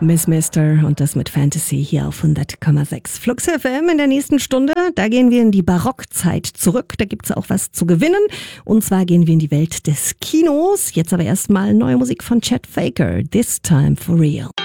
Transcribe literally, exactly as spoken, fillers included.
Miss Mister und das mit Fantasy hier auf hundert Komma sechs. Flux F M in der nächsten Stunde, da gehen wir in die Barockzeit zurück. Da gibt's auch was zu gewinnen. Und zwar gehen wir in die Welt des Kinos. Jetzt aber erstmal neue Musik von Chet Faker. This Time for Real.